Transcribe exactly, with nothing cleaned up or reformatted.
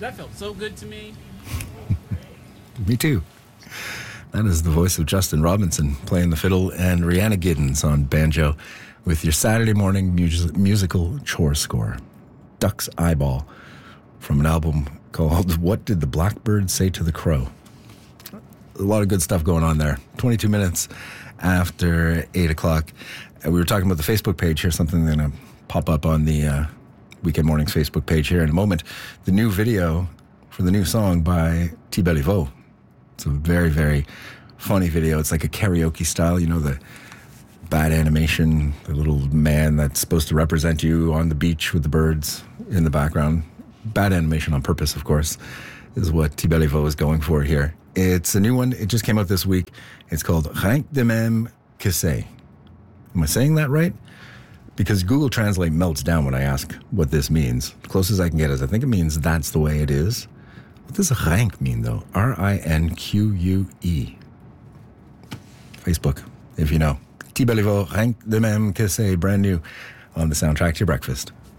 That felt so good to me. Me too. That is the voice of Justin Robinson playing the fiddle, and Rihanna Giddens on banjo with your Saturday morning mus- musical chore score. Duck's Eyeball from an album called What Did the Blackbird Say to the Crow? A lot of good stuff going on there. twenty-two minutes after eight o'clock. And we were talking about the Facebook page here, something that's going to pop up on the uh, Weekend Mornings Facebook page here in a moment. The new video for the new song by T. Beliveau. It's a very, very funny video. It's like a karaoke style, you know, the bad animation, the little man that's supposed to represent you on the beach with the birds in the background. Bad animation on purpose, of course, is what T. Beliveau is going for here. It's a new one. It just came out this week. It's called Rien de même que c'est. Am I saying that right? Because Google Translate melts down when I ask what this means. The closest I can get is I think it means that's the way it is. What does rank mean, though? R I N Q U E. Facebook, if you know. T. Beliveau, Rien de même que c'est, brand new on the soundtrack to your breakfast.